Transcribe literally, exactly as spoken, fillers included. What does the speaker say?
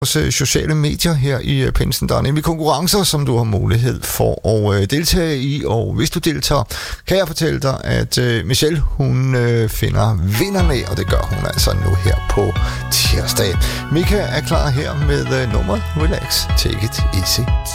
vores sociale medier her i Pinsen. Der er nemlig konkurrencer, som du har mulighed for at deltage i, og hvis du deltager, kan jeg fortælle dig, at Michelle, hun finder vinderne, og det gør hun altså nu her på tirsdag. Mika er klar her med nummeret Relax, Take It Easy.